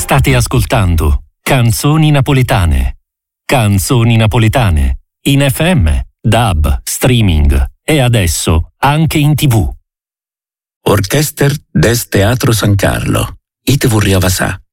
State ascoltando Canzoni Napoletane. Canzoni Napoletane. In FM, DAB, streaming e adesso anche in TV. Orchester des Teatro San Carlo. ITV Riavasà.